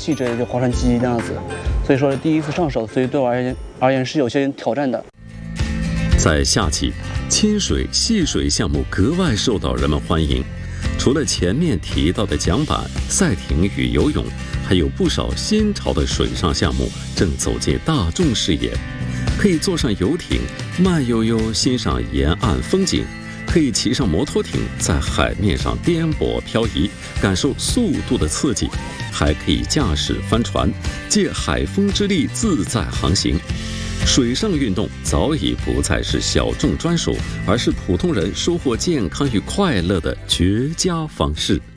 细致的划船机那样子，所以说第一次上手，所以对我而言是有些挑战的。 在夏季，亲水、戏水项目格外受到人们欢迎。除了前面提到的桨板、赛艇与游泳，还有不少新潮的水上项目正走进大众视野。可以坐上游艇，慢悠悠欣赏沿岸风景；可以骑上摩托艇，在海面上颠簸漂移，感受速度的刺激；还可以驾驶帆船，借海风之力自在航行。水上运动早已不再是小众专属，而是普通人收获健康与快乐的绝佳方式。